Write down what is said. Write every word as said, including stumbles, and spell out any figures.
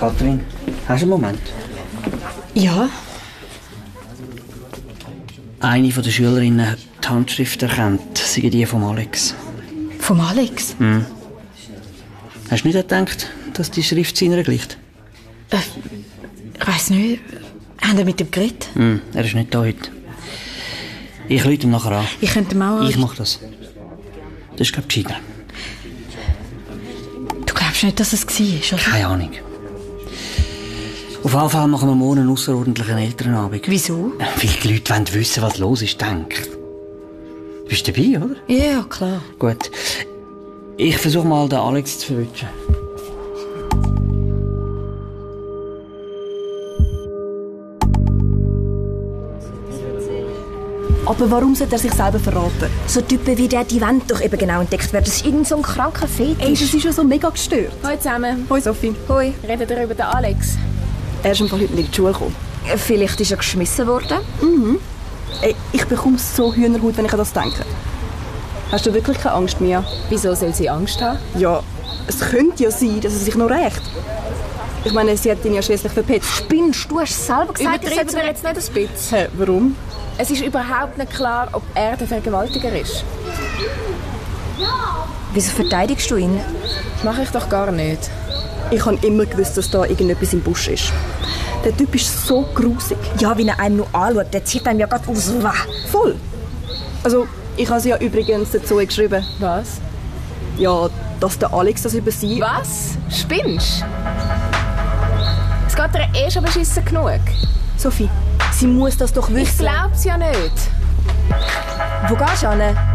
Kathrin, hast du einen Moment? Ja. Eine der Schülerinnen hat die Handschrift erkannt, sei die von Alex. Vom Alex? Hm. Hast du nicht gedacht, dass die Schrift seiner gleicht? Äh, ich weiss nicht. Haben wir mit ihm geredet? Hm, er ist nicht da heute. Ich rufe ihm nachher an. Ich könnte ihm auch an. Ich mach das. Das ist, glaube ich, gescheiter. Du glaubst nicht, dass es war, oder? Keine Ahnung. Auf jeden Fall machen wir morgen einen ausserordentlichen Elternabend. Wieso? Weil die Leute wollen wissen, was los ist, denk. Du bist dabei, oder? Ja, klar. Gut. Ich versuche mal, den Alex zu verwischen. Aber warum sollte er sich selber verraten? So Typen wie der, die wollen doch eben genau entdeckt werden. Das ist irgend so ein kranker Fetisch. Ey, das ist ja so mega gestört. Hoi zusammen. Hoi Sophie. Hoi. Redet ihr über den Alex? Er ist im Fall heute nicht in die Schule gekommen. Vielleicht ist er geschmissen worden. Mhm. Ey, ich bekomme so Hühnerhaut, wenn ich an das denke. Hast du wirklich keine Angst, Mia? Wieso soll sie Angst haben? Ja, es könnte ja sein, dass er sich noch rächt. Ich meine, sie hat ihn ja schließlich verpetzt. Spinnst du? hast selber gesagt, Übertreiben wir jetzt nicht ein bisschen? Hä, warum? Es ist überhaupt nicht klar, ob er der Vergewaltiger ist. Wieso verteidigst du ihn? Das mache ich doch gar nicht. Ich habe immer gewusst, dass da irgendetwas im Busch ist. Der Typ ist so grusig. Ja, wie er einem nur anschaut, der zieht einem ja gerade aus. Voll. Also, ich habe sie ja übrigens dazu geschrieben. Was? Ja, dass der Alex das über sie... Was? Spinnst? Es geht dir eh schon beschissen genug. Sophie, sie muss das doch Ich wissen. glaub's ja nicht. Wo gehst du hin?